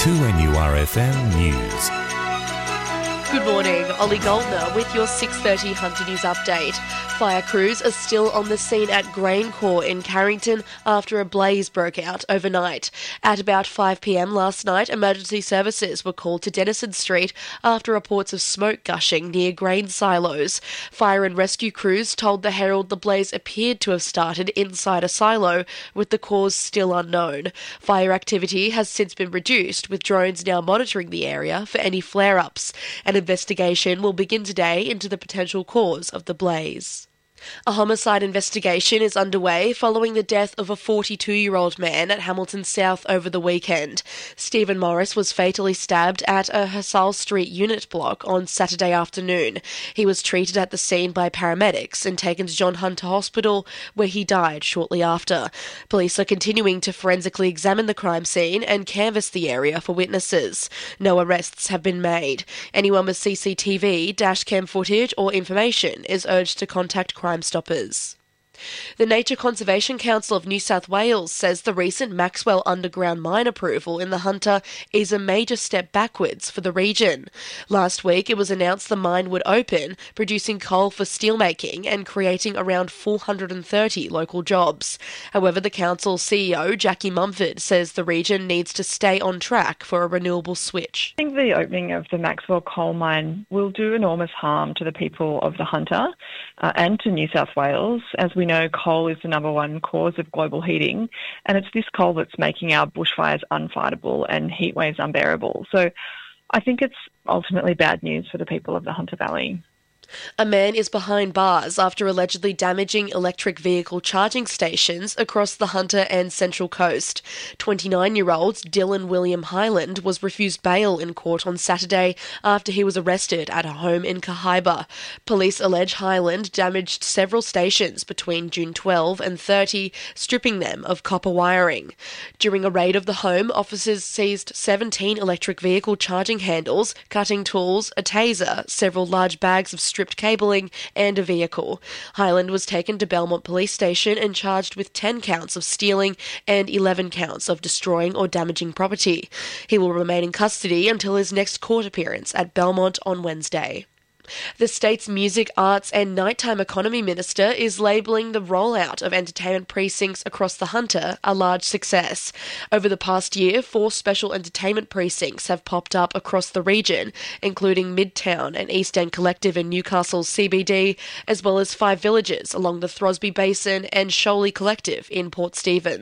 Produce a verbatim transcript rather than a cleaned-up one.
two N U R F M News. Good morning, Ollie Goldner with your six thirty Hunter News update. Fire crews are still on the scene at Graincorp in Carrington after a blaze broke out overnight. At about five p m last night, emergency services were called to Denison Street after reports of smoke gushing near grain silos. Fire and rescue crews told the Herald the blaze appeared to have started inside a silo, with the cause still unknown. Fire activity has since been reduced, with drones now monitoring the area for any flare-ups. An investigation will begin today into the potential cause of the blaze. A homicide investigation is underway following the death of a forty-two-year-old man at Hamilton South over the weekend. Stephen Morris was fatally stabbed at a Hassall Street unit block on Saturday afternoon. He was treated at the scene by paramedics and taken to John Hunter Hospital, where he died shortly after. Police are continuing to forensically examine the crime scene and canvass the area for witnesses. No arrests have been made. Anyone with C C T V, dashcam footage or information is urged to contact Crime Stoppers. The Nature Conservation Council of New South Wales says the recent Maxwell underground mine approval in the Hunter is a major step backwards for the region. Last week it was announced the mine would open, producing coal for steelmaking and creating around four hundred thirty local jobs. However, the council's C E O, Jackie Mumford, says the region needs to stay on track for a renewable switch. I think the opening of the Maxwell coal mine will do enormous harm to the people of the Hunter uh, and to New South Wales. As we know, coal is the number one cause of global heating, and it's this coal that's making our bushfires unfightable and heat waves unbearable. So I think it's ultimately bad news for the people of the Hunter Valley. A man is behind bars after allegedly damaging electric vehicle charging stations across the Hunter and Central Coast. twenty-nine-year-old Dylan William Hyland was refused bail in court on Saturday after he was arrested at a home in Cahaiba. Police allege Hyland damaged several stations between June twelfth and thirtieth, stripping them of copper wiring. During a raid of the home, officers seized seventeen electric vehicle charging handles, cutting tools, a taser, several large bags of stripped cabling and a vehicle. Hyland was taken to Belmont Police Station and charged with ten counts of stealing and eleven counts of destroying or damaging property. He will remain in custody until his next court appearance at Belmont on Wednesday. The state's Music, Arts and Nighttime Economy Minister is labelling the rollout of entertainment precincts across the Hunter a large success. Over the past year, four special entertainment precincts have popped up across the region, including Midtown and East End Collective in Newcastle's C B D, as well as five villages along the Throsby Basin and Sholey Collective in Port Stephens.